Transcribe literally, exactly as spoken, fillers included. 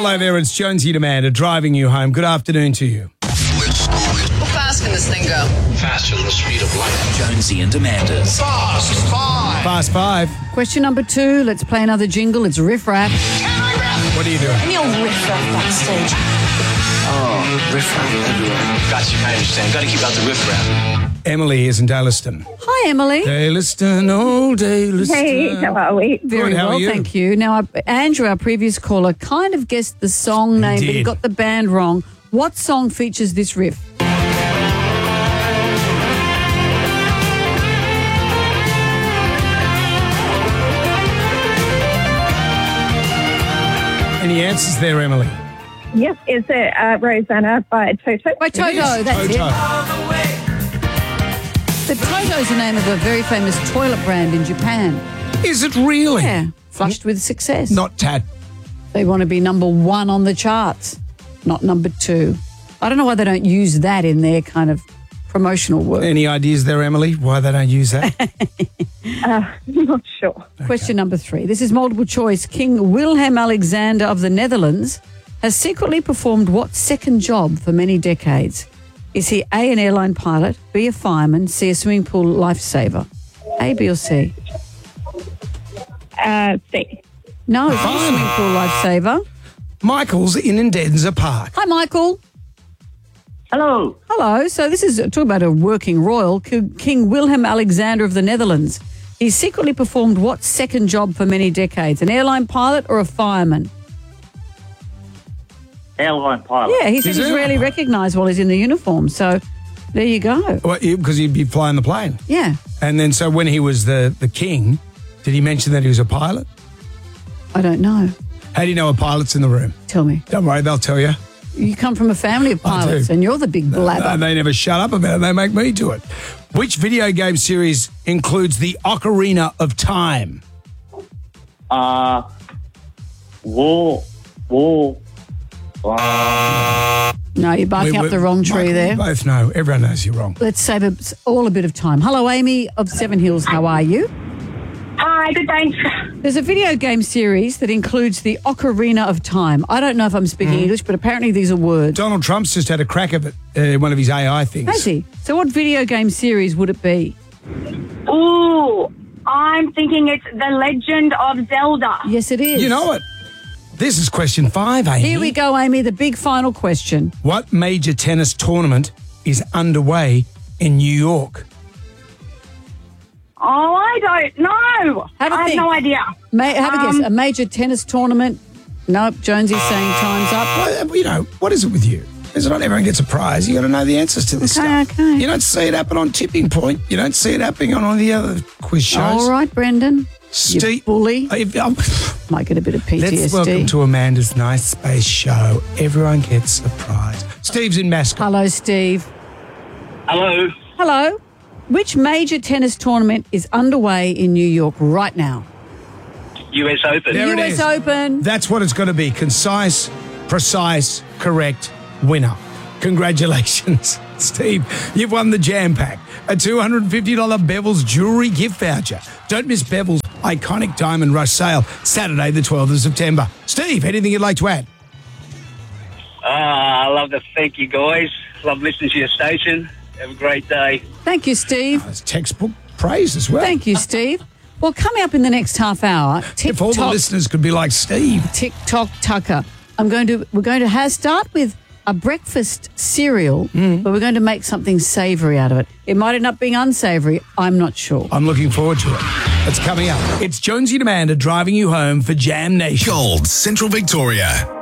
Hello there, it's Jonesy and Amanda driving you home. Good afternoon to you. How fast can this thing go? Faster than the speed of light. Jonesy and Amanda's Fast Five. Fast five. Question number two. Let's play another jingle. It's Riff Rap. What are you doing? Any old riff raff backstage. Oh, riff rap everywhere. Got you, I understand. Got to keep out the riff rap. Emily is in Daliston. Hi, Emily. Daliston, oh, Daliston. Hey, how are we? Very Good, how are well, you? thank you. Now, our- Andrew, our previous caller, kind of guessed the song name, but he did. got the band wrong. What song features this riff? Any answers there, Emily? Yes, is it uh, Rosanna by Toto? By Toto, is. that's Toto. it. The Toto's the name of a very famous toilet brand in Japan. Is it really? Yeah, flushed with success. Not Tat. They want to be number one on the charts, not number two. I don't know why they don't use that in their kind of promotional work. Any ideas there, Emily, why they don't use that? Uh, not sure. Question number three. This is multiple choice. King Wilhelm Alexander of the Netherlands has secretly performed what second job for many decades? Is he A, an airline pilot, B, a fireman, C, a swimming pool lifesaver? A, B or C? Uh, C. No, it's not a swimming pool lifesaver. Michael's in Indenza Park. Hi, Michael. Hello. Hello. So this is talk about a working royal, King King Wilhelm Alexander of the Netherlands. He secretly performed what second job for many decades? An airline pilot or a fireman? Airline pilot. Yeah, he said He's he's an rarely airline. recognised while he's in the uniform. So there you go. Well, because he'd be flying the plane. Yeah, And then so when he was the, the king, did he mention that he was a pilot? I don't know. How do you know a pilot's in the room? Tell me. Don't worry, they'll tell you. You come from a family of I do. pilots and you're the big blabber. And they never shut up about it. They make me do it. Which video game series includes the Ocarina of Time? Uh, war, war. Uh, No, you're barking We- up we- the wrong tree Michael, there. We both know. Everyone knows you're wrong. Let's save us all a bit of time. Hello, Amy of Seven Hills. How are you? Hi, good thanks. There's a video game series that includes the Ocarina of Time. I don't know if I'm speaking English, but apparently these are words. Donald Trump's just had a crack of it, uh, one of his A I things. Has he? So what video game series would it be? Ooh, I'm thinking it's The Legend of Zelda. Yes, it is. You know it. This is question five, Amy. Here we go, Amy, the big final question. What major tennis tournament is underway in New York? Oh, I don't know. Have a I have think. no idea. Ma- have a Um, guess. A major tennis tournament? Nope, Jonesy's saying time's up. Well, you know, what is it with you? Is it not everyone gets a prize? You got to know the answers to this Okay, stuff. okay. You don't see it happen on Tipping Point. You don't see it happening on all the other quiz shows. All right, Brendan. You Steve, bully. If- um, Might get a bit of P T S D. let's welcome to Amanda's Nice Space Show. Everyone gets a prize. Steve's in Mascot. Hello, Steve. hello. Hello. Which major tennis tournament is underway in New York right now? U S Open. There it U S is. Open. That's what it's got to be. Concise, precise, correct, winner. Congratulations, Steve. You've won the Jam Pack, a two hundred fifty dollars Bevel's jewellery gift voucher. Don't miss Bevel's iconic Diamond Rush sale, Saturday the twelfth of September. Steve, anything you'd like to add? Ah, I love to thank you guys. Love listening to your station. Have a great day. Thank you, Steve. That's textbook praise as well. Thank you, Steve. Well, coming up in the next half hour, If all the TikTok, listeners could be like Steve. TikTok Tucker. I'm going to. We're going to have, start with a breakfast cereal, Mm. but we're going to make something savoury out of it. It might end up being unsavoury. I'm not sure. I'm looking forward to it. It's coming up. It's Jonesy and Amanda driving you home for Jam Nation. Gold Central Victoria.